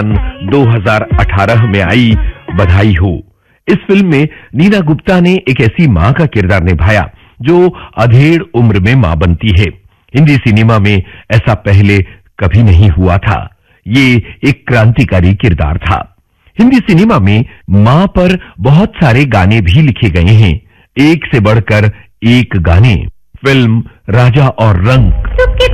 2018 में आई बधाई हो। इस फिल्म में नीना गुप्ता ने एक ऐसी मां का किरदार निभाया जो अधेड़ उम्र में मां बनती है। हिंदी सिनेमा में ऐसा पहले कभी नहीं हुआ था। ये एक क्रांतिकारी किरदार था। हिंदी सिनेमा में मां पर बहुत सारे गाने भी लिखे गए हैं, एक से बढ़कर एक गाने। फिल्म राजा और रंक